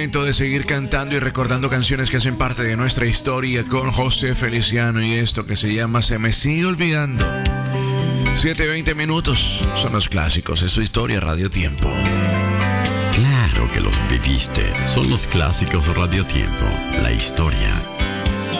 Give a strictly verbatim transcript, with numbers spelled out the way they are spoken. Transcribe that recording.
momento de seguir cantando y recordando canciones que hacen parte de nuestra historia con José Feliciano y esto que se llama Se me sigue olvidando. siete veinte minutos son los clásicos de su historia Radio Tiempo. Claro que los viviste. Son los clásicos Radio Tiempo. La historia